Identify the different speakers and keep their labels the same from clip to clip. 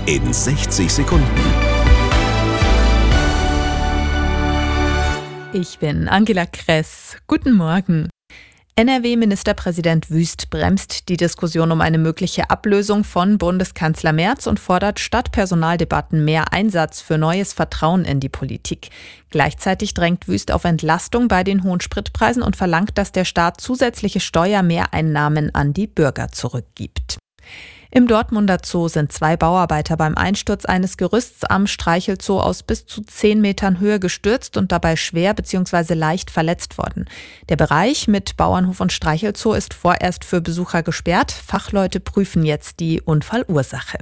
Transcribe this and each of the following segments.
Speaker 1: in 60 Sekunden.
Speaker 2: Ich bin Angela Kress. Guten Morgen. NRW-Ministerpräsident Wüst bremst die Diskussion um eine mögliche Ablösung von Bundeskanzler Merz und fordert statt Personaldebatten mehr Einsatz für neues Vertrauen in die Politik. Gleichzeitig drängt Wüst auf Entlastung bei den hohen Spritpreisen und verlangt, dass der Staat zusätzliche Steuermehreinnahmen an die Bürger zurückgibt. Im Dortmunder Zoo sind 2 Bauarbeiter beim Einsturz eines Gerüsts am Streichelzoo aus bis zu 10 Metern Höhe gestürzt und dabei schwer bzw. leicht verletzt worden. Der Bereich mit Bauernhof und Streichelzoo ist vorerst für Besucher gesperrt. Fachleute prüfen jetzt die Unfallursache.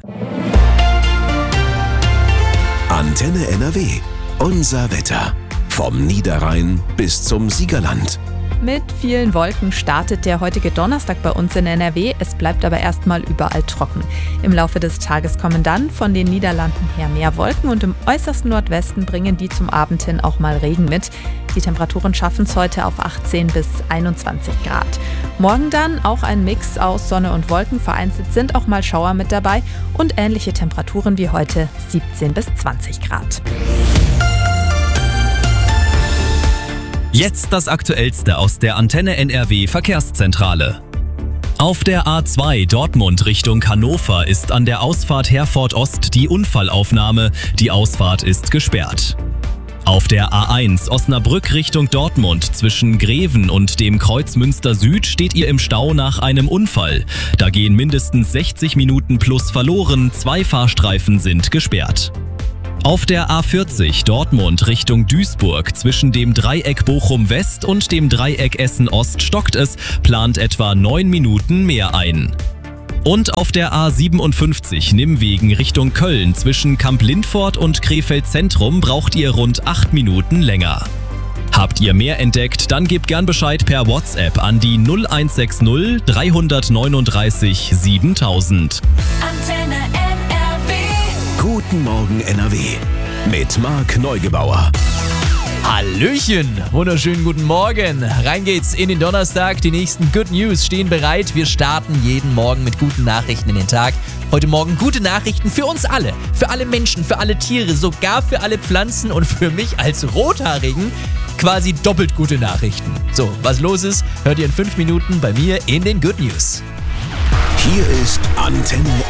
Speaker 1: Antenne NRW. Unser Wetter. Vom Niederrhein bis zum Siegerland.
Speaker 2: Mit vielen Wolken startet der heutige Donnerstag bei uns in NRW. Es bleibt aber erstmal überall trocken. Im Laufe des Tages kommen dann von den Niederlanden her mehr Wolken und im äußersten Nordwesten bringen die zum Abend hin auch mal Regen mit. Die Temperaturen schaffen es heute auf 18 bis 21 Grad. Morgen dann auch ein Mix aus Sonne und Wolken. Vereinzelt sind auch mal Schauer mit dabei und ähnliche Temperaturen wie heute 17 bis 20 Grad.
Speaker 3: Jetzt das Aktuellste aus der Antenne NRW Verkehrszentrale. Auf der A2 Dortmund Richtung Hannover ist an der Ausfahrt Herford Ost die Unfallaufnahme. Die Ausfahrt ist gesperrt. Auf der A1 Osnabrück Richtung Dortmund zwischen Greven und dem Kreuz Münster Süd steht ihr im Stau nach einem Unfall. Da gehen mindestens 60 Minuten plus verloren, 2 Fahrstreifen sind gesperrt. Auf der A40 Dortmund Richtung Duisburg zwischen dem Dreieck Bochum West und dem Dreieck Essen Ost stockt es, plant etwa 9 Minuten mehr ein. Und auf der A57 Nimwegen Richtung Köln zwischen Kamp-Lindfort und Krefeld Zentrum braucht ihr rund 8 Minuten länger. Habt ihr mehr entdeckt, dann gebt gern Bescheid per WhatsApp an die 0160 339 7000.
Speaker 4: Antenne NRW.
Speaker 1: Guten Morgen NRW. Mit Marc Neugebauer.
Speaker 5: Hallöchen, wunderschönen guten Morgen. Rein geht's in den Donnerstag. Die nächsten Good News stehen bereit. Wir starten jeden Morgen mit guten Nachrichten in den Tag. Heute Morgen gute Nachrichten für uns alle. Für alle Menschen, für alle Tiere, sogar für alle Pflanzen und für mich als Rothaarigen quasi doppelt gute Nachrichten. So, was los ist, hört ihr in 5 Minuten bei mir in den Good News.
Speaker 1: Hier ist Antenne